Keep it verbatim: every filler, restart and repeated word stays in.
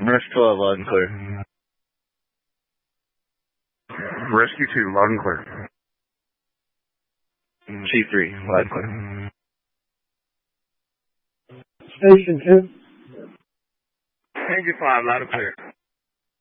Nurse twelve, loud and clear. Rescue two, loud and clear. Chief three, loud and clear. Station two. Tango five, loud and clear.